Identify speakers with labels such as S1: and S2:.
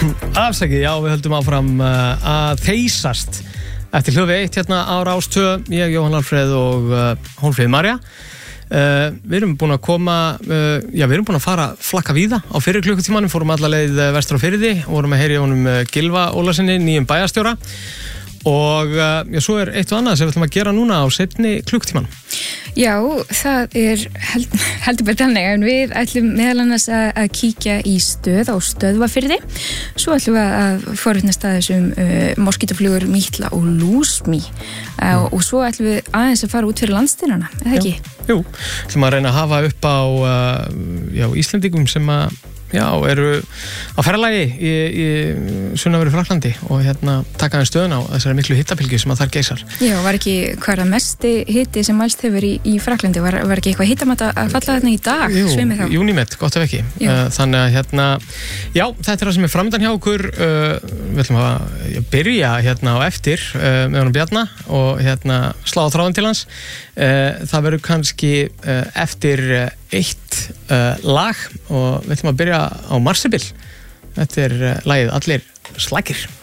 S1: Afsakið, já, við höldum áfram að þeysast eftir hljófi 1 hérna á Rás 2, ég, Jóhann Alfreð og Hólmfríður María. Við erum búin að koma, við erum búin að fara flakka víða á fyrir klukkutímanum, fórum alla leið vestur á Firði og vorum að heyra í honum Gylfa Ólasyni, nýjum bæjarstjóra. Og svo eitt og annað sem við ætlum að gera núna á seinni klukkutíman.
S2: Já, það heldur bara þannig en við ætlum meðal annars að kíkja í stöð á Stöðvarfirði. Svo ætlum við að forvitnast að þessum moskítoflugur Mítla og Lúsmý og svo ætlum við aðeins að fara út fyrir landsteinana, eða ekki?
S1: Jú, ætlum að reyna að hafa upp á Íslendingum sem eru á ferðalagi í sunnanverðu Frakklandi og taka þeim stöðuna á þessari miklu hitabylgju sem að þar geysar. Já, var ekki hvað mesti hiti sem mælst hefur í Frakklandi? Var ekki eitthvað hitamat að falla þarna í dag? Jú, júnímet, gott ef ekki. Þannig að já, þetta er það sem er framöndan hjá okkur. Við ætlum að byrja á eftir með honum Bjarna og slá á þráðin til hans. Það verður kannski eftir eitt lag og við ætlum að byrja á Marsibil. Þetta er lagið Allir slagir.